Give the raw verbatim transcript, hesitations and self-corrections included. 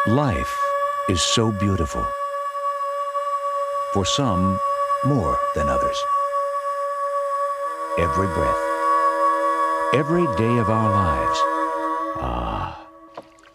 Life is so beautiful. For some, more than others. Every breath, every day of our lives. Ah.